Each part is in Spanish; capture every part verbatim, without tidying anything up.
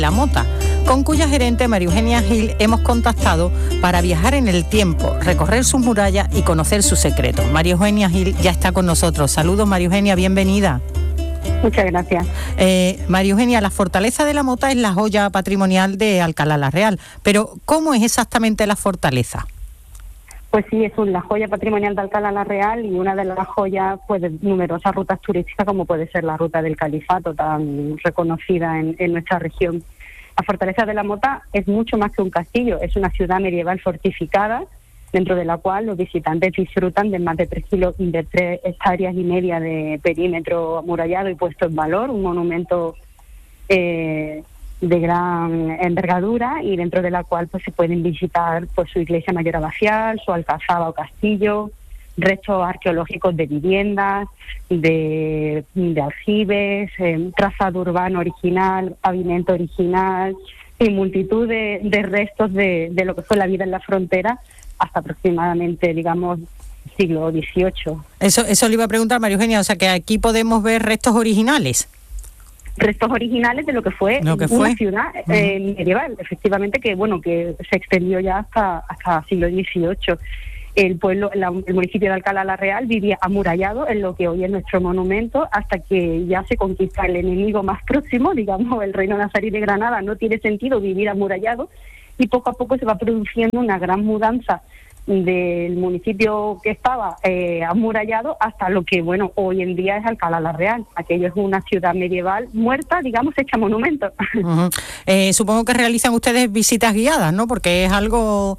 La Mota, con cuya gerente María Eugenia Gil hemos contactado para viajar en el tiempo, recorrer sus murallas y conocer sus secretos. María Eugenia Gil ya está con nosotros. Saludos, María Eugenia, bienvenida. Muchas gracias. Eh, María Eugenia, la Fortaleza de la Mota es la joya patrimonial de Alcalá la Real, pero ¿cómo es exactamente la fortaleza? Pues sí, es la joya patrimonial de Alcalá la Real y una de las joyas pues, de numerosas rutas turísticas, como puede ser la ruta del Califato, tan reconocida en, en nuestra región. La Fortaleza de la Mota es mucho más que un castillo, es una ciudad medieval fortificada, dentro de la cual los visitantes disfrutan de más de tres, kilos, de tres hectáreas y media de perímetro amurallado y puesto en valor, un monumento eh, de gran envergadura y dentro de la cual pues se pueden visitar pues su iglesia mayor abacial, su alcazaba o castillo, restos arqueológicos de viviendas, de, de aljibes, eh, trazado urbano original, pavimento original y multitud de, de restos de, de lo que fue la vida en la frontera hasta aproximadamente, digamos, siglo dieciocho. Eso, eso le iba a preguntar, María Eugenia, o sea que aquí podemos ver restos originales. Restos originales de lo que fue, lo que una fue. ciudad eh, uh-huh. medieval, efectivamente, que bueno que se extendió ya hasta hasta siglo dieciocho. El pueblo, la, el municipio de Alcalá la Real vivía amurallado en lo que hoy es nuestro monumento, hasta que ya se conquista el enemigo más próximo, digamos, el reino nazarí de Granada. No tiene sentido vivir amurallado y poco a poco se va produciendo una gran mudanza del municipio que estaba eh, amurallado hasta lo que, bueno, hoy en día es Alcalá la Real. Aquello es una ciudad medieval muerta, digamos, hecha monumento. Uh-huh. Eh, supongo que realizan ustedes visitas guiadas, ¿no? Porque es algo...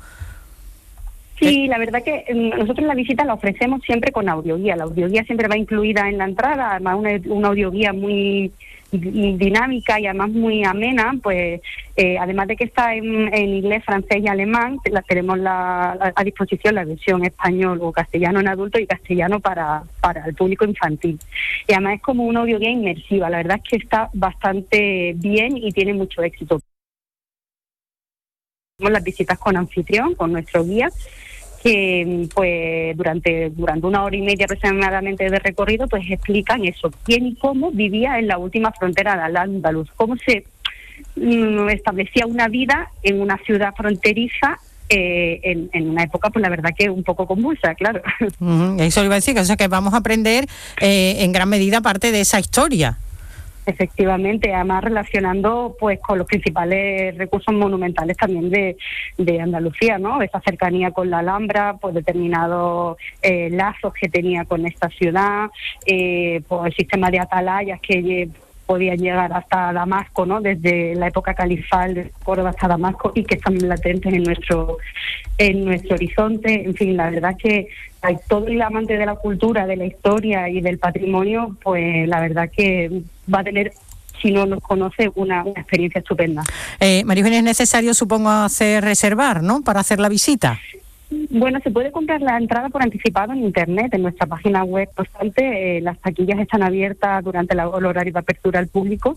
Sí, la verdad que nosotros la visita la ofrecemos siempre con audioguía. La audioguía siempre va incluida en la entrada, además una, una audioguía muy dinámica y además muy amena, pues eh, además de que está en, en inglés, francés y alemán, la, tenemos la, la, a disposición la versión español o castellano en adulto y castellano para, para el público infantil. Y además es como una audioguía inmersiva, la verdad es que está bastante bien y tiene mucho éxito. Tenemos las visitas con anfitrión, con nuestro guía, que pues durante durante una hora y media aproximadamente de recorrido pues explican eso, quién y cómo vivía en la última frontera de Al-Ándalus, cómo se mm, establecía una vida en una ciudad fronteriza eh, en, en una época pues la verdad que un poco convulsa, claro. Uh-huh. Eso iba a decir, que, o sea, que vamos a aprender eh, en gran medida parte de esa historia. Efectivamente, además relacionando pues con los principales recursos monumentales también de, de Andalucía, ¿no? Esa cercanía con la Alhambra, pues determinados eh, lazos que tenía con esta ciudad, eh, pues el sistema de atalayas que eh, podían llegar hasta Damasco, ¿no? Desde la época califal de Córdoba hasta Damasco y que están latentes en nuestro en nuestro horizonte. En fin, la verdad que hay todo el amante de la cultura, de la historia y del patrimonio, pues la verdad que va a tener, si no nos conoce, una, una experiencia estupenda. Eh, María Eugenia, es necesario, supongo, hacer reservar, ¿no?, para hacer la visita. Bueno, se puede comprar la entrada por anticipado en internet, en nuestra página web. No obstante, eh, las taquillas están abiertas durante la, el horario de apertura al público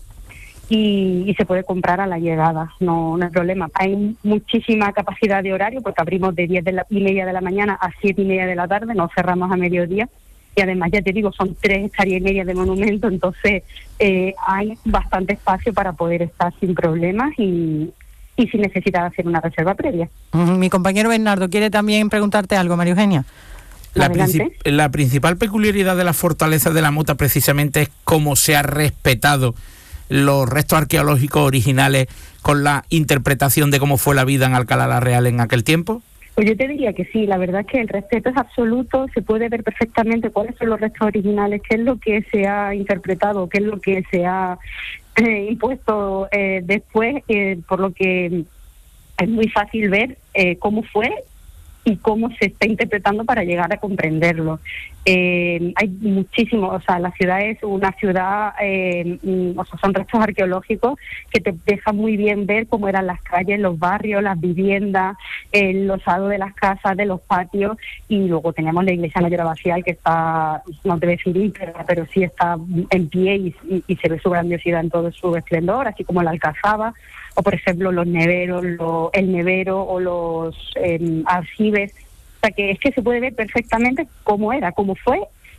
y, y se puede comprar a la llegada, no, no hay problema. Hay muchísima capacidad de horario porque abrimos de diez de la, y media de la mañana a siete y media de la tarde, no cerramos a mediodía. Y además, ya te digo, son tres hectáreas y media de monumento, entonces eh, hay bastante espacio para poder estar sin problemas y, y sin necesidad de hacer una reserva previa. Uh-huh. Mi compañero Bernardo quiere también preguntarte algo, María Eugenia. La, princip- la principal peculiaridad de la Fortaleza de la Mota precisamente es cómo se ha respetado los restos arqueológicos originales con la interpretación de cómo fue la vida en Alcalá la Real en aquel tiempo. Pues yo te diría que sí, la verdad es que el respeto es absoluto, se puede ver perfectamente cuáles son los restos originales, qué es lo que se ha interpretado, qué es lo que se ha eh, impuesto eh, después, eh, por lo que es muy fácil ver eh, cómo fue y cómo se está interpretando para llegar a comprenderlo. Eh, hay muchísimo, o sea, la ciudad es una ciudad, eh, o sea, son restos arqueológicos que te dejan muy bien ver cómo eran las calles, los barrios, las viviendas, el losado de las casas, de los patios, y luego tenemos la iglesia mayor abacial que está, no te voy a decir íntegra, pero sí está en pie y, y, y se ve su grandiosidad en todo su esplendor, así como la alcazaba, o por ejemplo los neveros, lo, el nevero o los eh, aljibes. O sea que es que se puede ver perfectamente cómo era, cómo fue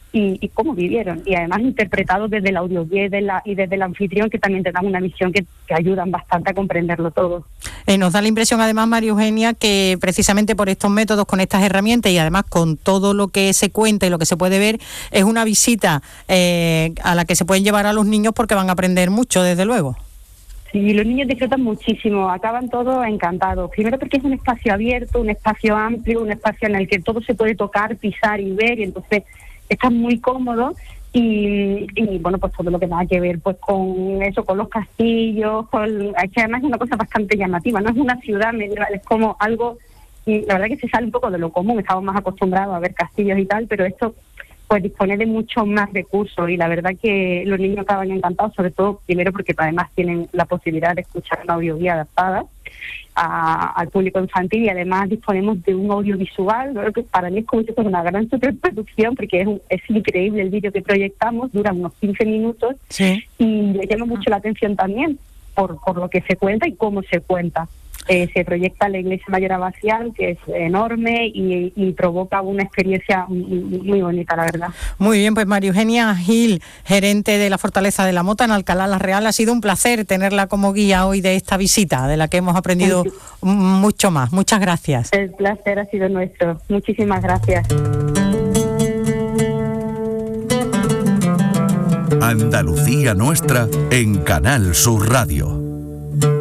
y, y cómo vivieron, y además interpretados desde el audioguía y, de la, y desde el anfitrión, que también te dan una visión que, que ayudan bastante a comprenderlo todo. Eh, nos da la impresión además, María Eugenia, que precisamente por estos métodos, con estas herramientas y además con todo lo que se cuenta y lo que se puede ver, es una visita eh, a la que se pueden llevar a los niños porque van a aprender mucho, desde luego. Sí, los niños disfrutan muchísimo, acaban todos encantados. Primero porque es un espacio abierto, un espacio amplio, un espacio en el que todo se puede tocar, pisar y ver, y entonces están muy cómodos. Y, y bueno, pues todo lo que tenga que ver pues con eso, con los castillos, con, es que además es una cosa bastante llamativa, no es una ciudad medieval, es como algo, y la verdad que se sale un poco de lo común, estamos más acostumbrados a ver castillos y tal, pero esto pues dispone de muchos más recursos, y la verdad que los niños acaban encantados, sobre todo primero porque además tienen la posibilidad de escuchar una audioguía adaptada a, al público infantil, y además disponemos de un audiovisual, ¿no? Que para mí es como si fuera una gran superproducción, porque es, un, es increíble el vídeo que proyectamos, dura unos quince minutos, sí. Y le llama mucho la atención también por, por lo que se cuenta y cómo se cuenta. Eh, se proyecta la iglesia mayor abacial, que es enorme y, y provoca una experiencia muy bonita, la verdad. Muy bien, pues María Eugenia Gil, gerente de la Fortaleza de la Mota en Alcalá la Real, ha sido un placer tenerla como guía hoy de esta visita, de la que hemos aprendido sí. mucho más. Muchas gracias. El placer ha sido nuestro. Muchísimas gracias. Andalucía Nuestra en Canal Sur Radio.